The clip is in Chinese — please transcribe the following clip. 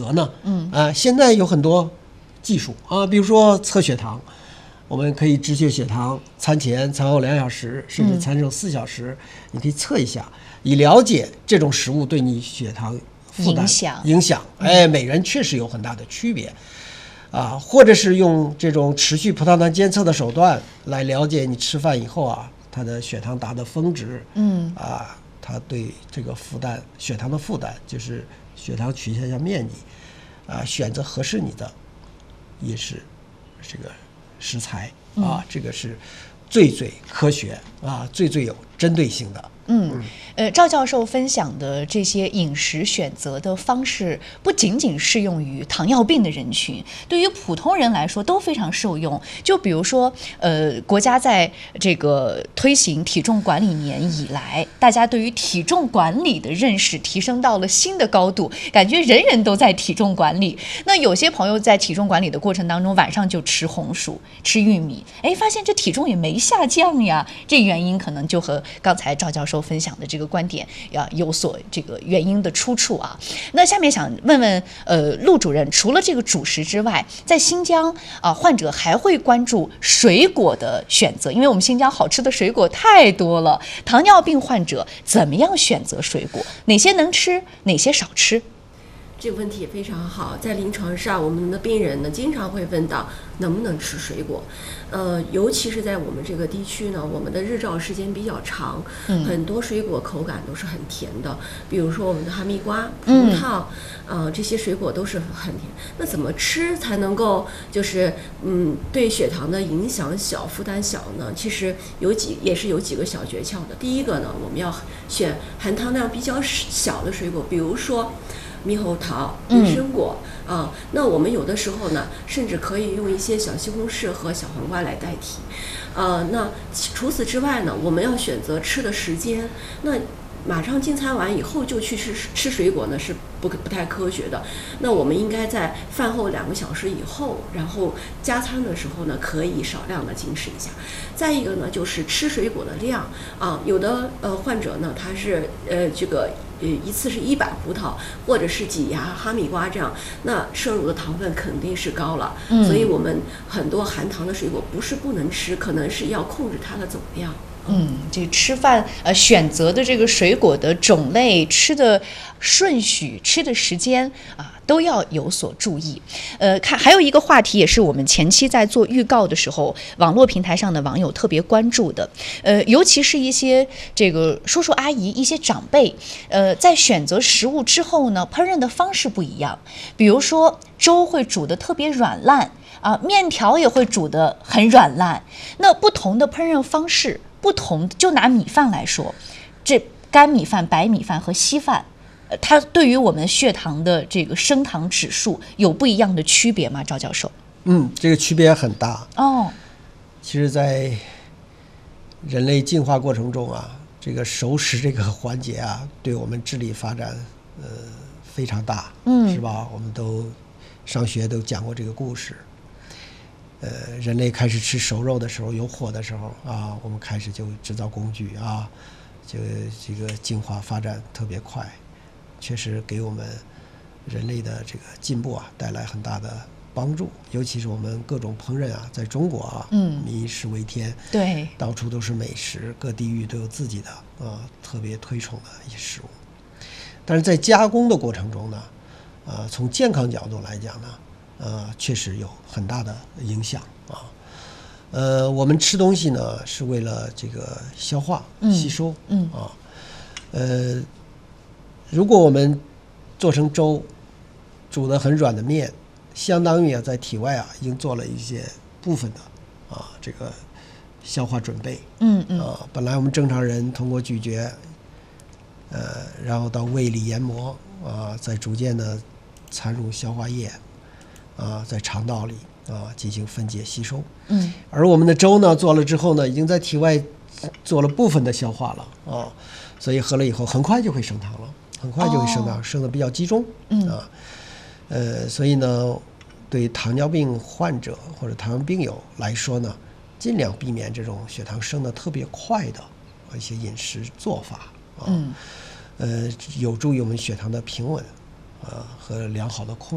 择呢？现在有很多技术啊，比如说测血糖，我们可以直觉血糖，餐前、餐后2小时，甚至餐后4小时，你可以测一下，以了解这种食物对你血糖负担影响。每人确实有很大的区别。或者是用这种持续葡萄糖监测的手段来了解你吃饭以后啊，它的血糖达的峰值，它对这个血糖的负担，就是血糖曲线下面积，选择合适你的饮食这个食材这个是最科学最有针对性的。 赵教授分享的这些饮食选择的方式，不仅仅适用于糖尿病的人群，对于普通人来说都非常受用。就比如说，国家在这个推行体重管理年以来，大家对于体重管理的认识提升到了新的高度，感觉人人都在体重管理。那有些朋友在体重管理的过程当中，晚上就吃红薯、吃玉米，发现这体重也没下降呀。这原因可能就和刚才赵教授分享的这个观点有所这个原因的出处啊。那下面想问问陆主任，除了这个主食之外，在新疆患者还会关注水果的选择，因为我们新疆好吃的水果太多了。糖尿病患者怎么样选择水果？哪些能吃，哪些少吃？ 这个问题也非常好，在临床上我们的病人呢经常会问到能不能吃水果，尤其是在我们这个地区呢，我们的日照时间比较长，很多水果口感都是很甜的，比如说我们的哈密瓜、葡萄，这些水果都是很甜。那怎么吃才能够就是对血糖的影响小、负担小呢？其实也是有几个小诀窍的。第一个呢，我们要选含糖量比较小的水果，比如说猕猴桃、野生果那我们有的时候呢，甚至可以用一些小西红柿和小黄瓜来代替。那除此之外呢，我们要选择吃的时间。那马上进餐完以后就去吃水果呢，是不太科学的。那我们应该在饭后2个小时以后，然后加餐的时候呢，可以少量的进食一下。再一个呢，就是吃水果的量有的患者呢，他是一次是1把葡萄或者是几芽哈密瓜这样，那摄入的糖分肯定是高了。所以我们很多含糖的水果不是不能吃，可能是要控制它的总量。 这吃饭选择的这个水果的种类、吃的顺序、吃的时间都要有所注意。还有一个话题也是我们前期在做预告的时候，网络平台上的网友特别关注的，尤其是一些这个叔叔阿姨、一些长辈，在选择食物之后呢，烹饪的方式不一样。比如说粥会煮得特别软烂面条也会煮得很软烂。那不同的烹饪方式，就拿米饭来说，这干米饭、白米饭和稀饭，它对于我们血糖的这个升糖指数有不一样的区别吗？赵教授？ 这个区别很大其实在人类进化过程中这个熟食这个环节对我们智力发展非常大，是吧？我们都上学都讲过这个故事。人类开始吃熟肉的时候，有火的时候我们开始就制造工具就这个进化发展特别快，确实给我们人类的这个进步带来很大的帮助。尤其是我们各种烹饪在中国民以食为天， 对， 到处都是美食，各地域都有自己的特别推崇的一些食物。但是在加工的过程中呢，从健康角度来讲呢，确实有很大的影响我们吃东西呢是为了这个消化吸收如果我们做成粥，煮得很软的面，相当于在体外已经做了一些部分的这个消化准备。本来我们正常人通过咀嚼然后到胃里研磨再逐渐的掺入消化液在肠道里进行分解吸收。而我们的粥呢做了之后呢，已经在体外做了部分的消化了所以喝了以后很快就会升糖了，很快就会升糖，升得比较集中所以呢，对糖尿病患者或者糖尿病友来说呢，尽量避免这种血糖升得特别快的一些饮食做法有助于我们血糖的平稳和良好的控制。